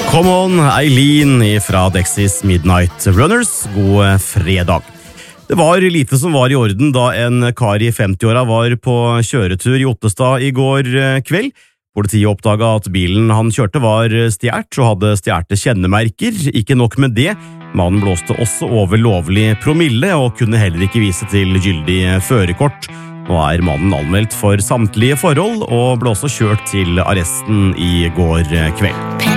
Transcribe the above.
Come on, Eileen fra Dexys Midnight Runners. God fredag. Det var lite som var i orden da en kar i 50-åra var på kjøretur i Ottestad i går kveld. Politiet oppdaget at bilen han kjørte var stjert og hadde stjerte kjennemerker. Ikke nok med det, mannen blåste også over lovlig promille og kunne heller ikke vise til gyldig førerkort. Nå er mannen anmeldt for samtlige forhold og ble også kjørt til arresten i går kveld.